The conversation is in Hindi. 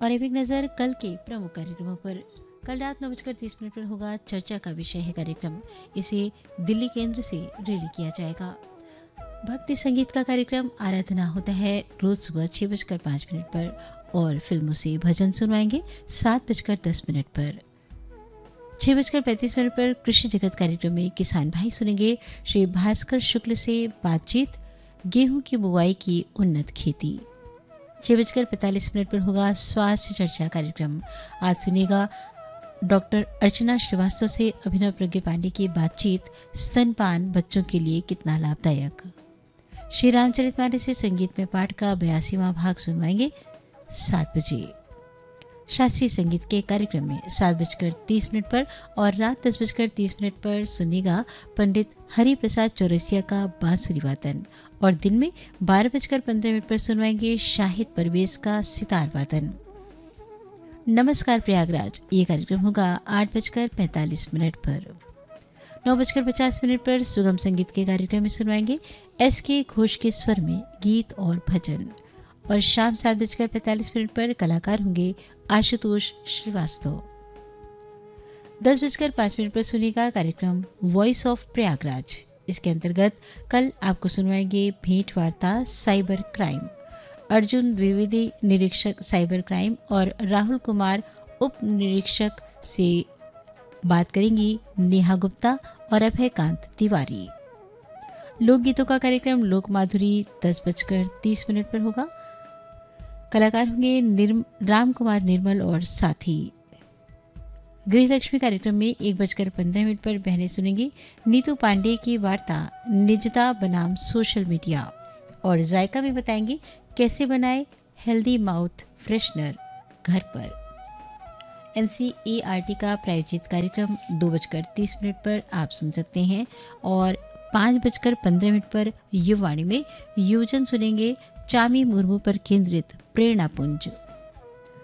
और अब एक नज़र कल के प्रमुख कार्यक्रमों पर। कल रात 9:30 पर होगा चर्चा का विषय है कार्यक्रम। इसे दिल्ली केंद्र से रिले किया जाएगा। भक्ति संगीत का कार्यक्रम आराधना होता है रोज सुबह 6:05 पर और फिल्मों से भजन सुनवाएंगे 7:10 पर। 6:35 पर कृषि जगत कार्यक्रम में किसान भाई सुनेंगे श्री भास्कर शुक्ल से बातचीत गेहूं की बुवाई की उन्नत खेती। 6:45 पर होगा स्वास्थ्य चर्चा कार्यक्रम। आज सुनेगा डॉक्टर अर्चना श्रीवास्तव से अभिनव प्रज्ञ पांडे की बातचीत स्तनपान बच्चों के लिए कितना लाभदायक। श्री रामचरितमानस से संगीत में पाठ का 82वां भाग सुनवाएंगे 7 बजे। शास्त्रीय संगीत के कार्यक्रम में 7:30 पर और रात 10:30 पर सुनेगा पंडित हरि प्रसाद चौरसिया का बांसुरी वादन और दिन में 12:15 पर सुनवाएंगे शाहिद परवेज का सितार वादन। नमस्कार प्रयागराज ये कार्यक्रम होगा 8:45 पर। 9:50 पर सुगम संगीत के कार्यक्रम में सुनवाएंगे SK घोष के स्वर में गीत और भजन और शाम 7:45 पर कलाकार होंगे आशुतोष श्रीवास्तव। 10:05 पर सुनेगा कार्यक्रम वॉइस ऑफ प्रयागराज। इसके अंतर्गत कल आपको सुनवाएंगे भेंट वार्ता साइबर क्राइम। अर्जुन द्विवेदी निरीक्षक साइबर क्राइम और राहुल कुमार उप निरीक्षक से बात करेंगी नेहा गुप्ता और अभयकांत तिवारी। लोकगीतों का कार्यक्रम लोक माधुरी 10:30 पर होगा। कलाकार होंगे राम कुमार निर्मल और साथी। गृहलक्ष्मी कार्यक्रम में 1:15 पर बहनें सुनेंगी नीतू पांडे की वार्ता निजता बनाम सोशल मीडिया और जायका में बताएंगे कैसे बनाए हेल्दी माउथ फ्रेशनर घर पर। NCERT का प्रायोजित कार्यक्रम 2:30 पर आप सुन सकते हैं और 5:15 पर युवाणी में योजन सुनेंगे चामी मुर्मू पर केंद्रित प्रेरणापुंज।